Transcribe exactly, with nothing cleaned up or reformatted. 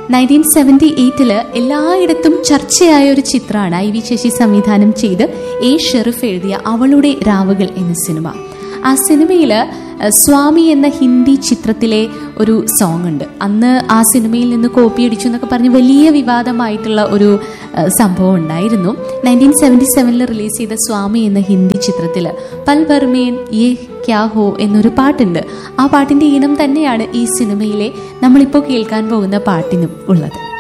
Nineteen seventy എയ്റ്റില് എല്ലായിടത്തും ചർച്ചയായ ഒരു ചിത്രമാണ് ഐ വി ശശി സംവിധാനം ചെയ്ത് എ ഷെറിഫ് എഴുതിയ അവളുടെ രാവുകൾ എന്ന സിനിമ. ആ സിനിമയിൽ സ്വാമി എന്ന ഹിന്ദി ചിത്രത്തിലെ ഒരു സോങ് ഉണ്ട്. അന്ന് ആ സിനിമയിൽ നിന്ന് കോപ്പി അടിച്ചു എന്നൊക്കെ പറഞ്ഞ് വലിയ വിവാദമായിട്ടുള്ള ഒരു സംഭവം ഉണ്ടായിരുന്നു. നയൻറ്റീൻ സെവൻറ്റി സെവനിൽ റിലീസ് ചെയ്ത സ്വാമി എന്ന ഹിന്ദി ചിത്രത്തിൽ പൽ ബർമേൻ യേ ക്യാ ഹോ എന്നൊരു പാട്ടുണ്ട്. ആ പാട്ടിൻ്റെ ഈണം തന്നെയാണ് ഈ സിനിമയിലെ നമ്മളിപ്പോൾ കേൾക്കാൻ പോകുന്ന പാട്ടിനും ഉള്ളത്.